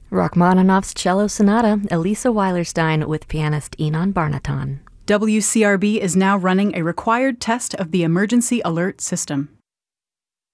Rachmaninoff's Cello Sonata, Elisa Weilerstein with pianist Inon Barnaton. WCRB is now running a required test of the emergency alert system.